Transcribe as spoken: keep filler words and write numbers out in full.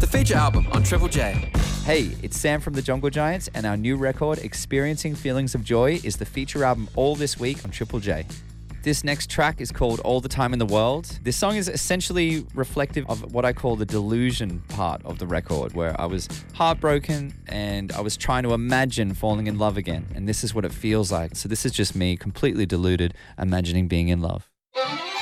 feature album on Triple J. Hey, it's Sam from the Jungle Giants, and our new record, Experiencing Feelings of Joy, is the feature album all this week on Triple J. This next track is called All the Time in the World. This song is essentially reflective of what I call the delusion part of the record, where I was heartbroken and I was trying to imagine falling in love again. And this is what it feels like. So this is just me completely deluded, imagining being in love.